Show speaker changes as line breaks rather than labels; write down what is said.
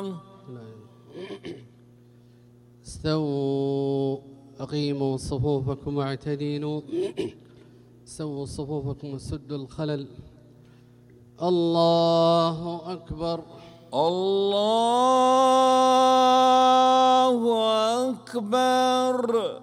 استووا أقيموا صفوفكم واعتدلوا سووا صفوفكم وسدوا الخلل. الله أكبر.
الله أكبر.